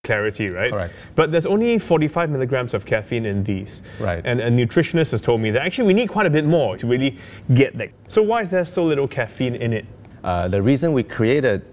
clarity, right? Correct. But there's only 45 milligrams of caffeine in these. Right. And a nutritionist has told me that actually we need quite a bit more to really get that. So why is there so little caffeine in it? The reason we created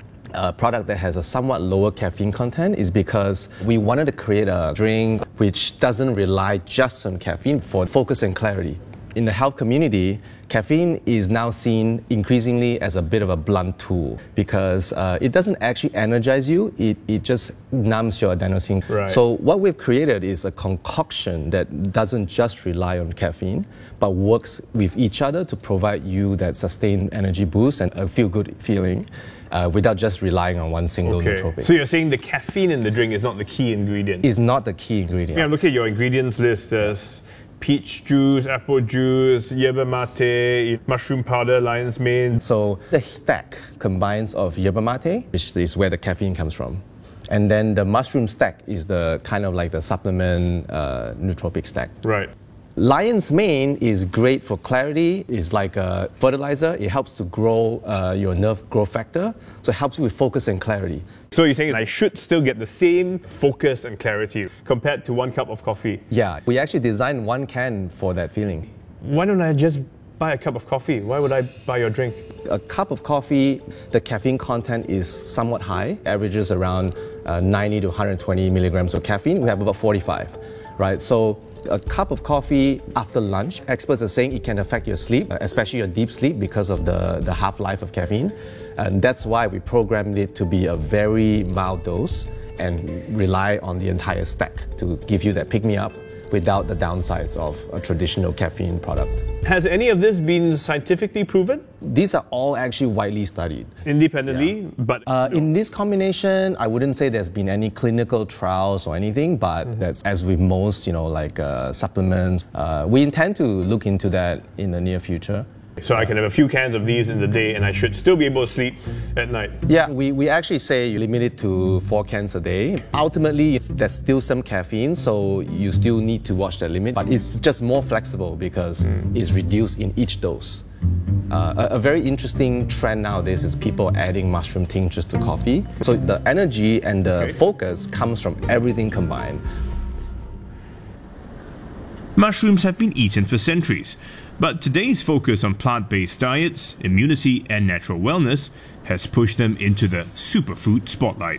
a product that has a somewhat lower caffeine content is because we wanted to create a drink which doesn't rely just on caffeine for focus and clarity. In the health community, caffeine is now seen increasingly as a bit of a blunt tool because it doesn't actually energize you, it just numbs your adenosine. Right. So what we've created is a concoction that doesn't just rely on caffeine, but works with each other to provide you that sustained energy boost and a feel-good feeling without just relying on one single nootropic. So you're saying the caffeine in the drink is not the key ingredient? Is not the key ingredient. Yeah, look at your ingredients list. There's peach juice, apple juice, yerba mate, mushroom powder, lion's mane. So the stack combines of yerba mate, which is where the caffeine comes from. And then the mushroom stack is the kind of like the supplement nootropic stack. Right. Lion's mane is great for clarity. It's like a fertilizer. It helps to grow your nerve growth factor. So it helps you with focus and clarity. So you're saying I should still get the same focus and clarity compared to 1 cup of coffee? Yeah, we actually designed one can for that feeling. Why don't I just buy a cup of coffee? Why would I buy your drink? A cup of coffee, the caffeine content is somewhat high, averages around 90 to 120 milligrams of caffeine. We have about 45, right? So a cup of coffee after lunch, experts are saying it can affect your sleep, especially your deep sleep because of the half-life of caffeine. And that's why we programmed it to be a very mild dose and rely on the entire stack to give you that pick-me-up without the downsides of a traditional caffeine product. Has any of this been scientifically proven? These are all actually widely studied. Independently, but... In this combination, I wouldn't say there's been any clinical trials or anything, but that's as with most, supplements. We intend to look into that in the near future. So I can have a few cans of these in the day and I should still be able to sleep at night? Yeah, we actually say you limit it to 4 cans a day. Ultimately, there's still some caffeine, so you still need to watch that limit, but it's just more flexible because it's reduced in each dose. A very interesting trend nowadays is people adding mushroom tinctures to coffee. So the energy and the focus comes from everything combined. Mushrooms have been eaten for centuries, but today's focus on plant-based diets, immunity and natural wellness has pushed them into the superfood spotlight.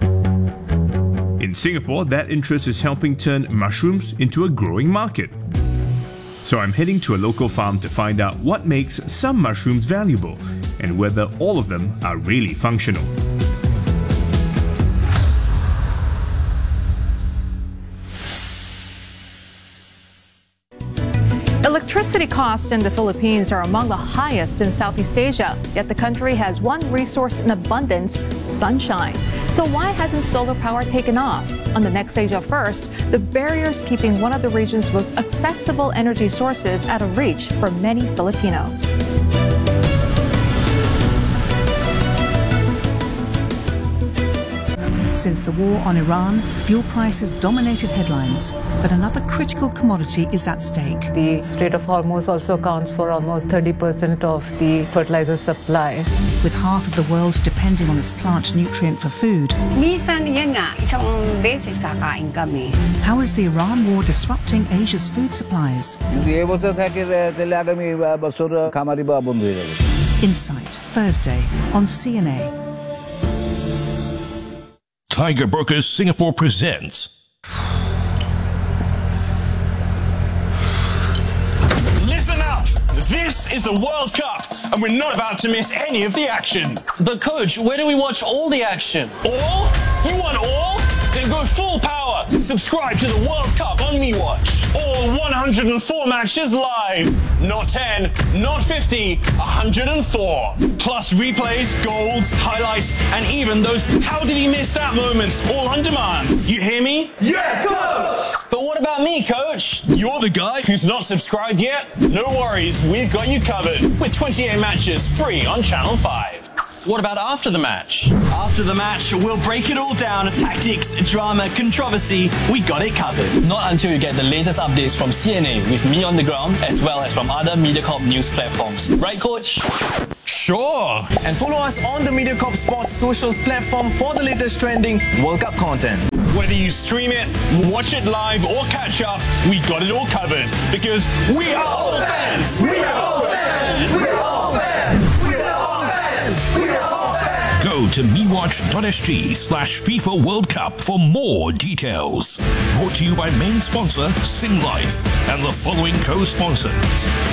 In Singapore, that interest is helping turn mushrooms into a growing market. So I'm heading to a local farm to find out what makes some mushrooms valuable and whether all of them are really functional. Electricity costs in the Philippines are among the highest in Southeast Asia, yet the country has one resource in abundance: sunshine. So why hasn't solar power taken off? On the next Asia First, the barriers keeping one of the region's most accessible energy sources out of reach for many Filipinos. Since the war on Iran, fuel prices dominated headlines, but another critical commodity is at stake. The Strait of Hormuz also accounts for almost 30% of the fertilizer supply. With half of the world depending on this plant nutrient for food, Minsan yan nga, isang beses kakain kami. How is the Iran war disrupting Asia's food supplies? Insight, Thursday on CNA. Tiger Brokers Singapore presents. Listen up! This is the World Cup, and we're not about to miss any of the action. But coach, where do we watch all the action? All? You want all? Then go full power. Subscribe to the World Cup on MeWatch. All 104 matches live. Not 10, not 50, 104. Plus replays, goals, highlights, and even those how did he miss that moments, all on demand. You hear me? Yes, coach! But what about me, coach? You're the guy who's not subscribed yet? No worries, we've got you covered. With 28 matches free on Channel 5. What about after the match? After the match, we'll break it all down. Tactics, drama, controversy, we got it covered. Not until you get the latest updates from CNA with me on the ground, as well as from other MediaCorp news platforms. Right, coach? Sure. And follow us on the MediaCorp Sports socials platform for the latest trending World Cup content. Whether you stream it, watch it live, or catch up, we got it all covered. Because we are all fans! We are all fans! We are all fans! We are all fans! We are all fans! Go to mewatch.sg/FIFA World Cup for more details. Brought to you by main sponsor Sing Life and the following co-sponsors.